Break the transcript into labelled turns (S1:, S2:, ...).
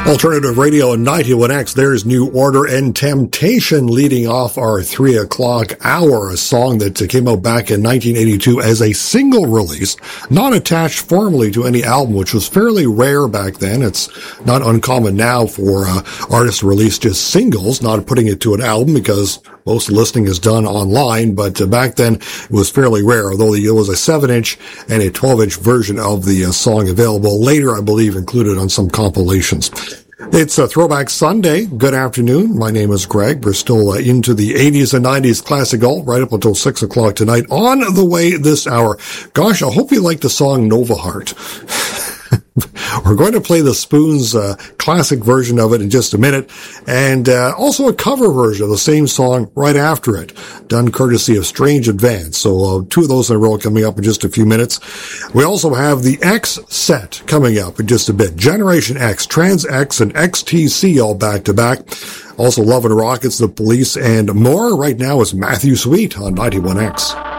S1: Alternative Radio and 91X, there's New Order and Temptation leading off our 3 o'clock hour, a song that came out back in 1982 as a single release, not attached formally to any album, which was fairly rare back then. It's not uncommon now for artists to release just singles, not putting it to an album because most listening is done online, but back then it was fairly rare, although it was a 7-inch and a 12-inch version of the song available later, I believe, included on some compilations. It's a Throwback Sunday. Good afternoon. My name is Greg. We're still into the 80s and 90s classic alt right up until 6 o'clock tonight. On the way this hour. Gosh, I hope you like the song Nova Heart. We're going to play the Spoons classic version of it in just a minute, and also a cover version of the same song right after it, done courtesy of Strange Advance. So 2 of those in a row coming up in just a few minutes. We also have the X set coming up in just a bit. Generation X, Trans X, and XTC all back to back. Also Love and Rockets, The Police, and more. Right now is Matthew Sweet on 91X.